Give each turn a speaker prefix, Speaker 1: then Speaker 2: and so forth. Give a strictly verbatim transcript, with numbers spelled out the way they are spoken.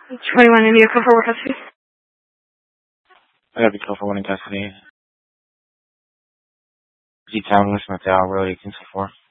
Speaker 1: twenty-one India for work custody.
Speaker 2: I gotta be for one in custody. G-Town, West Mattel, Road eighteen so four.